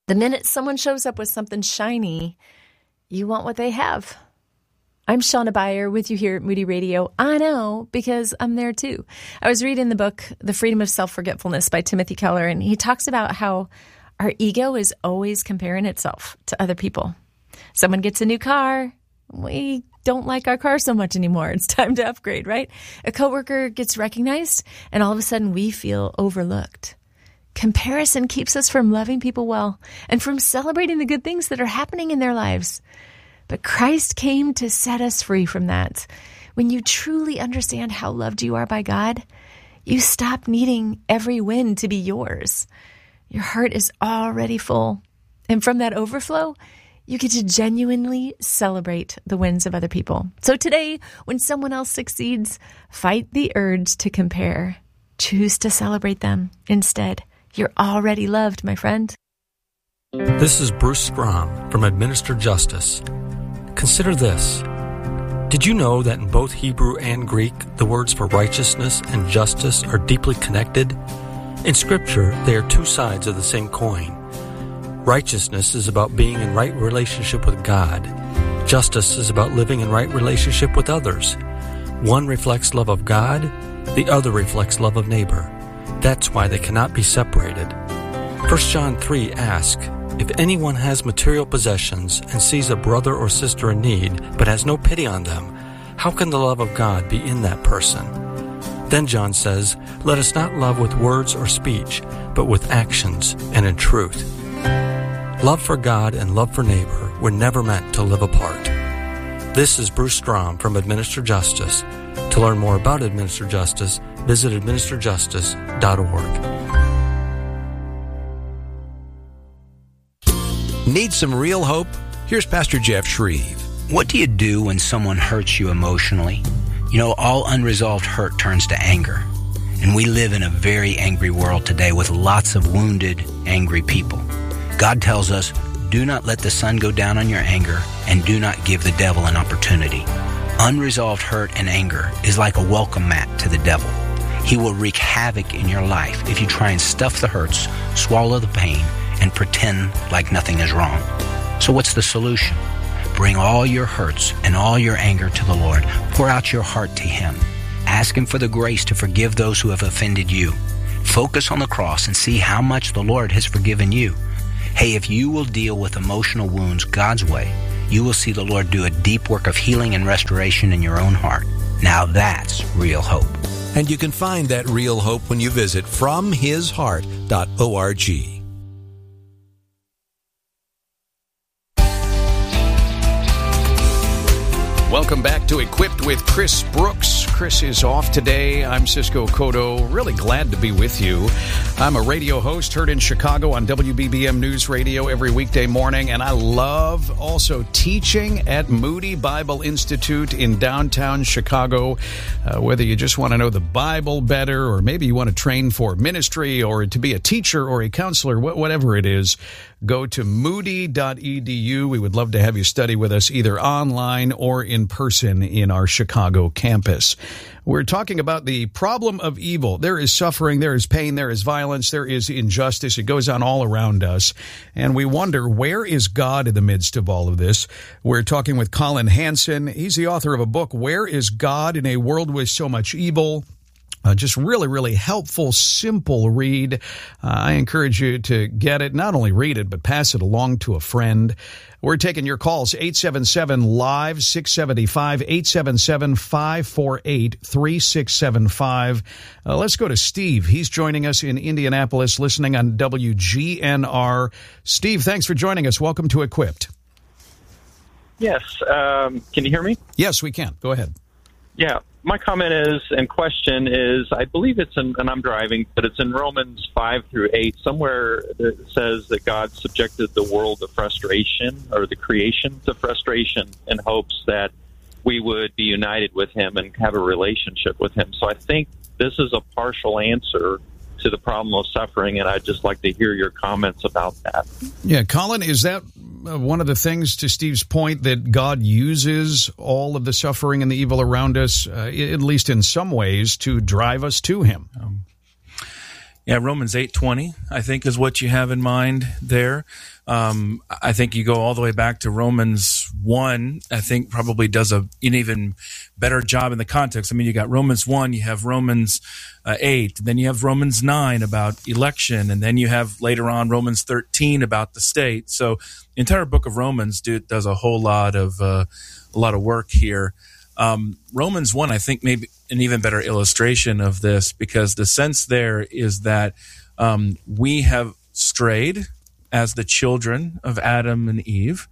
The minute someone shows up with something shiny, you want what they have. I'm Shauna Beyer with you here at Moody Radio. I know, because I'm there too. I was reading the book, The Freedom of Self-Forgetfulness by Timothy Keller, and he talks about how our ego is always comparing itself to other people. Someone gets a new car. We don't like our car so much anymore. It's time to upgrade, right? A coworker gets recognized, and all of a sudden we feel overlooked. Comparison keeps us from loving people well and from celebrating the good things that are happening in their lives. But Christ came to set us free from that. When you truly understand how loved you are by God, you stop needing every win to be yours. Your heart is already full. And from that overflow, you get to genuinely celebrate the wins of other people. So today, when someone else succeeds, fight the urge to compare. Choose to celebrate them instead. You're already loved, my friend. This is Bruce Strom from Administer Justice. Consider this. Did you know that in both Hebrew and Greek, the words for righteousness and justice are deeply connected? In Scripture, they are two sides of the same coin. Righteousness is about being in right relationship with God. Justice is about living in right relationship with others. One reflects love of God, the other reflects love of neighbor. That's why they cannot be separated. 1 John 3 asks, if anyone has material possessions and sees a brother or sister in need, but has no pity on them, how can the love of God be in that person? Then John says, let us not love with words or speech, but with actions and in truth. Love for God and love for neighbor were never meant to live apart. This is Bruce Strom from Administer Justice. To learn more about Administer Justice, visit administerjustice.org. Need some real hope? Here's Pastor Jeff Shreve. What do you do when someone hurts you emotionally? You know, all unresolved hurt turns to anger. And we live in a very angry world today with lots of wounded, angry people. God tells us, do not let the sun go down on your anger, and do not give the devil an opportunity. Unresolved hurt and anger is like a welcome mat to the devil. He will wreak havoc in your life if you try and stuff the hurts, swallow the pain, and pretend like nothing is wrong. So what's the solution? Bring all your hurts and all your anger to the Lord. Pour out your heart to Him. Ask Him for the grace to forgive those who have offended you. Focus on the cross and see how much the Lord has forgiven you. Hey, if you will deal with emotional wounds God's way, you will see the Lord do a deep work of healing and restoration in your own heart. Now that's real hope. And you can find that real hope when you visit FromHisHeart.org. Welcome back to Equipped with Chris Brooks. Chris is off today. I'm Cisco Cotto. Really glad to be with you. I'm a radio host heard in Chicago on WBBM News Radio every weekday morning, and I love also teaching at Moody Bible Institute in downtown Chicago. Whether you just want to know the Bible better, or maybe you want to train for ministry or to be a teacher or a counselor, whatever it is, go to moody.edu. We would love to have you study with us either online or in person in our Chicago campus. We're talking about the problem of evil. There is suffering, there is pain, there is violence, there is injustice. It goes on all around us. And we wonder, where is God in the midst of all of this? We're talking with Collin Hansen. He's the author of a book, Where is God in a World with So Much Evil? Just really, really helpful, simple read. I encourage you to get it, not only read it, but pass it along to a friend. We're taking your calls, 877-LIVE-675, 877-548-3675. Let's go to Steve. He's joining us in Indianapolis, listening on WGNR. Steve, thanks for joining us. Welcome to Equipped. Yes. Can you hear me? Yes, we can. Go ahead. Yeah. My comment is, and question is, I believe it's in, and I'm driving, but it's in Romans 5-8, somewhere that says that God subjected the world to frustration, or the creation to frustration, in hopes that we would be united with Him and have a relationship with Him. So I think this is a partial answer to the problem of suffering, and I'd just like to hear your comments about that. Yeah, Collin, is that one of the things, to Steve's point, that God uses all of the suffering and the evil around us, at least in some ways, to drive us to Him? Yeah, Romans 8:20, I think, is what you have in mind there. I think you go all the way back to Romans 1, I think probably does an even better job in the context. I mean, you got Romans 1, you have Romans 8, then you have Romans 9 about election, and then you have later on Romans 13 about the state. So the entire book of Romans does a whole lot of work here. Romans 1, I think, maybe an even better illustration of this, because the sense there is that we have strayed as the children of Adam and Eve.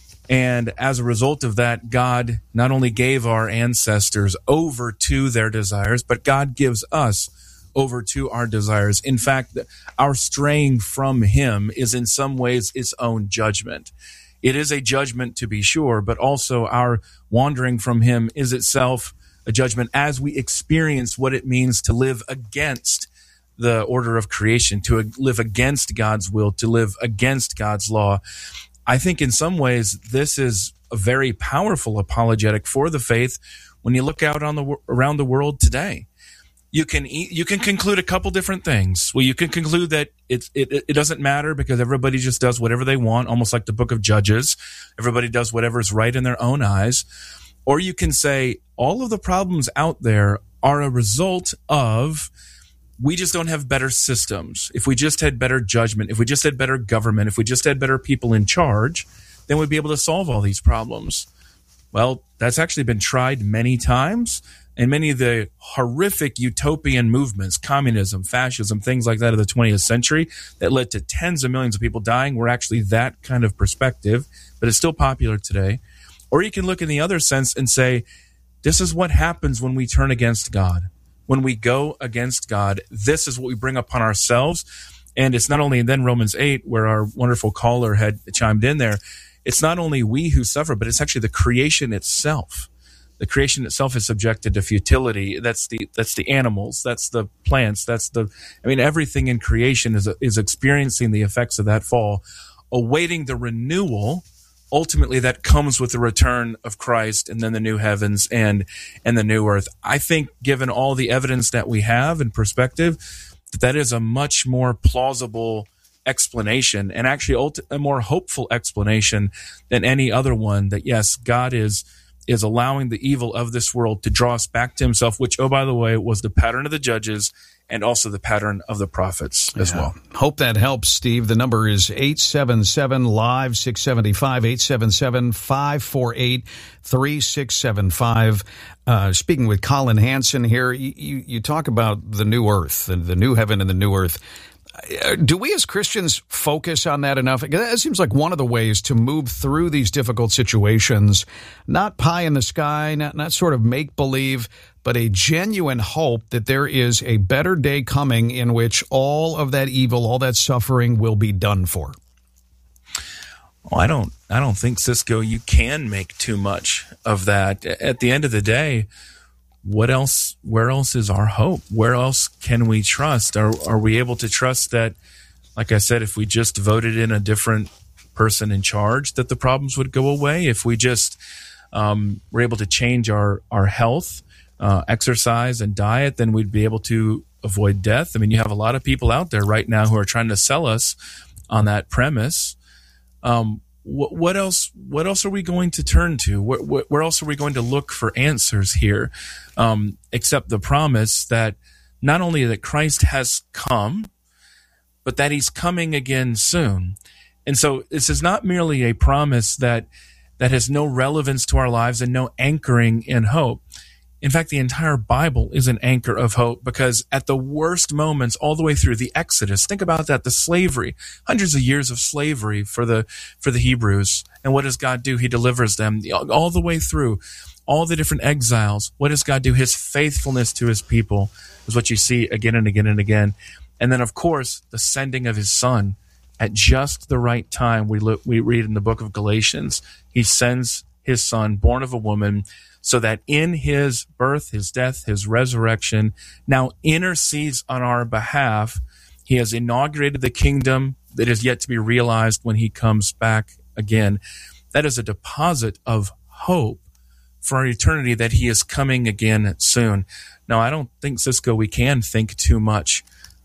And as a result of that, God not only gave our ancestors over to their desires, but God gives us over to our desires. In fact, our straying from Him is in some ways its own judgment. It is a judgment, to be sure, but also our wandering from Him is itself a judgment as we experience what it means to live against the order of creation, to live against God's will, to live against God's law. I think in some ways this is a very powerful apologetic for the faith when you look out around the world today. You can conclude a couple different things. Well, you can conclude that it doesn't matter because everybody just does whatever they want, almost like the book of Judges. Everybody does whatever's right in their own eyes. Or you can say all of the problems out there are a result of we just don't have better systems. If we just had better judgment, if we just had better government, if we just had better people in charge, then we'd be able to solve all these problems. Well, that's actually been tried many times. And many of the horrific utopian movements, communism, fascism, things like that of the 20th century that led to tens of millions of people dying were actually that kind of perspective, but it's still popular today. Or you can look in the other sense and say, this is what happens when we turn against God. When we go against God, this is what we bring upon ourselves. And it's not only then Romans 8, where our wonderful caller had chimed in there, it's not only we who suffer, but it's actually the creation itself. The creation itself is subjected to futility. That's the animals. That's the plants. Everything in creation is experiencing the effects of that fall, awaiting the renewal. Ultimately, that comes with the return of Christ and then the new heavens and the new earth. I think, given all the evidence that we have in perspective, that is a much more plausible explanation and actually a more hopeful explanation than any other one. That yes, God is allowing the evil of this world to draw us back to Himself, which, oh, by the way, was the pattern of the judges and also the pattern of the prophets as well. Hope that helps, Steve. The number is 877-LIVE-675, 877-548-3675. Speaking with Colin Hansen here, you talk about the new earth, the new heaven and the new earth. Do we as Christians focus on that enough? That seems like one of the ways to move through these difficult situations, not pie in the sky, not sort of make-believe, but a genuine hope that there is a better day coming in which all of that evil, all that suffering will be done for. Well, I don't think, Cisco, you can make too much of that. At the end of the day, where else is our hope? Where else can we trust? Are we able to trust that, like I said, if we just voted in a different person in charge, that the problems would go away? If we just were able to change our health, exercise, and diet, then we'd be able to avoid death. I mean, you have a lot of people out there right now who are trying to sell us on that premise. What else are we going to turn to? Where else are we going to look for answers here? Except the promise that not only that Christ has come, but that He's coming again soon. And so this is not merely a promise that has no relevance to our lives and no anchoring in hope. In fact, the entire Bible is an anchor of hope, because at the worst moments, all the way through the Exodus, think about that, the slavery, hundreds of years of slavery for the Hebrews. And what does God do? He delivers them all the way through, all the different exiles. What does God do? His faithfulness to His people is what you see again and again and again. And then, of course, the sending of His Son at just the right time. We read in the book of Galatians, He sends His Son, born of a woman, so that in His birth, His death, His resurrection, now intercedes on our behalf. He has inaugurated the kingdom that is yet to be realized when He comes back again. That is a deposit of hope for our eternity, that He is coming again soon. Now, I don't think, Cisco, we can think too much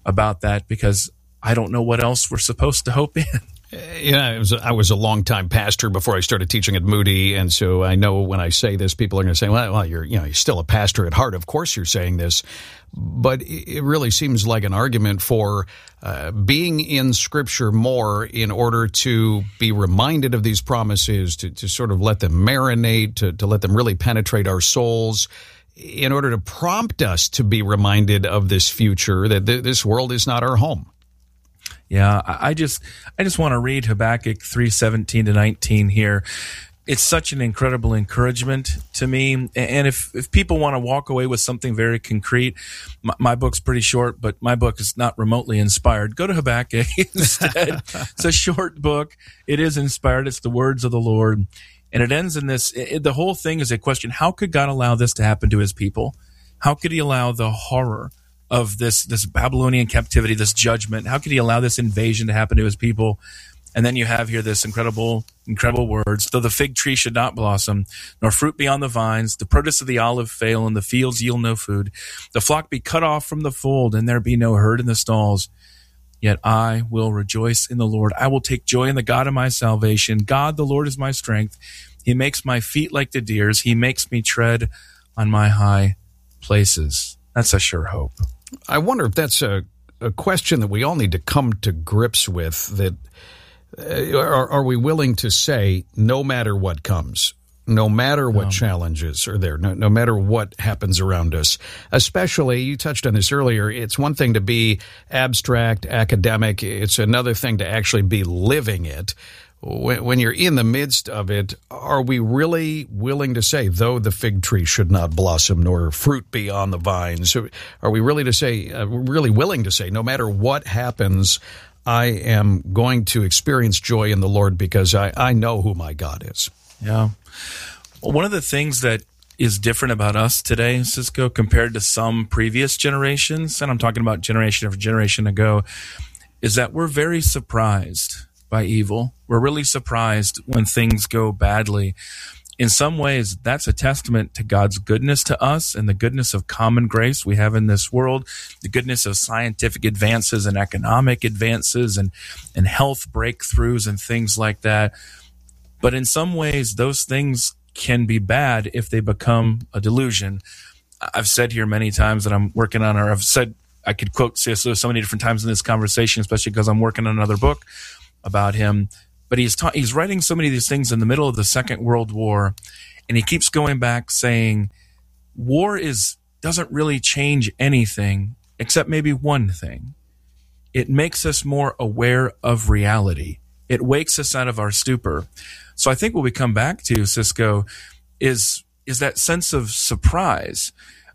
about that, because I don't know what else we're supposed to hope in. Yeah, I was a long-time pastor before I started teaching at Moody, and so I know when I say this, people are going to say, well, you're still a pastor at heart. Of course you're saying this. But it really seems like an argument for being in Scripture more in order to be reminded of these promises, to sort of let them marinate, to let them really penetrate our souls, in order to prompt us to be reminded of this future, that this world is not our home. Yeah, I just want to read Habakkuk 3:17-19 here. It's such an incredible encouragement to me. And if people want to walk away with something very concrete, my book's pretty short, but my book is not remotely inspired. Go to Habakkuk instead. It's a short book. It is inspired. It's the words of the Lord. And it ends in this. The whole thing is a question: how could God allow this to happen to his people? How could he allow the horror of this Babylonian captivity, this judgment? How could he allow this invasion to happen to his people? And then you have here this incredible words: though the fig tree should not blossom, nor fruit be on the vines, the produce of the olive fail, and the fields yield no food, the flock be cut off from the fold, and there be no herd in the stalls, yet I will rejoice in the Lord. I will take joy in the God of my salvation. God, the Lord, is my strength. He makes my feet like the deer's. He makes me tread on my high places. That's a sure hope. I wonder if that's a question that we all need to come to grips with, that are we willing to say, no matter what comes, no matter what challenges are there, no matter what happens around us, especially, you touched on this earlier, it's one thing to be abstract, academic, it's another thing to actually be living it. When you're in the midst of it, are we really willing to say, though the fig tree should not blossom, nor fruit be on the vines? Are we really willing to say, no matter what happens, I am going to experience joy in the Lord because I know who my God is? Yeah. Well, one of the things that is different about us today, Cisco, compared to some previous generations, and I'm talking about generation after generation ago, is that we're very surprised by evil. We're really surprised when things go badly. In some ways, that's a testament to God's goodness to us and the goodness of common grace we have in this world, the goodness of scientific advances and economic advances and health breakthroughs and things like that. But in some ways, those things can be bad if they become a delusion. I've said here many times that I'm working on, or I've said, I could quote C.S. Lewis so many different times in this conversation, especially because I'm working on another book about him. But he's writing so many of these things in the middle of the Second World War, and he keeps going back saying, war doesn't really change anything except maybe one thing. It makes us more aware of reality. It wakes us out of our stupor. So I think what we come back to, Cisco, is that sense of surprise.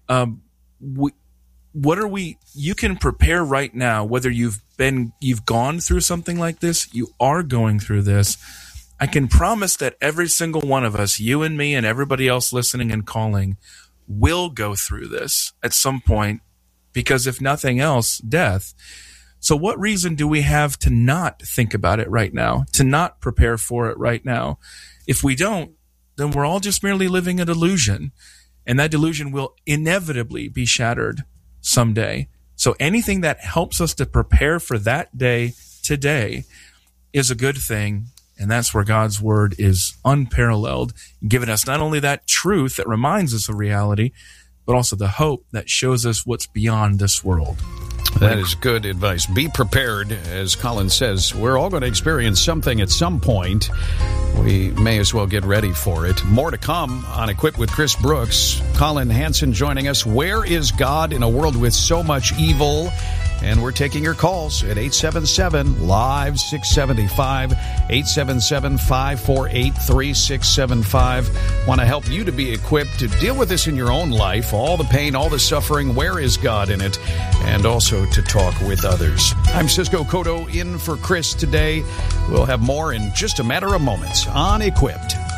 You can prepare right now, whether you've gone through something like this, you are going through this. I can promise that every single one of us, you and me and everybody else listening and calling, will go through this at some point, because if nothing else, death. So what reason do we have to not think about it right now, to not prepare for it right now? If we don't, then we're all just merely living a delusion, and that delusion will inevitably be shattered someday. So anything that helps us to prepare for that day today is a good thing, and that's where God's word is unparalleled, giving us not only that truth that reminds us of reality, but also the hope that shows us what's beyond this world. That is good advice. Be prepared. As Colin says, we're all going to experience something at some point. We may as well get ready for it. More to come on Equipped with Chris Brooks. Colin Hansen joining us. Where is God in a world with so much evil? And we're taking your calls at 877-LIVE-675, 877-548-3675. Want to help you to be equipped to deal with this in your own life, all the pain, all the suffering. Where is God in it? And also to talk with others. I'm Cisco Cotto in for Chris today. We'll have more in just a matter of moments on Equipped.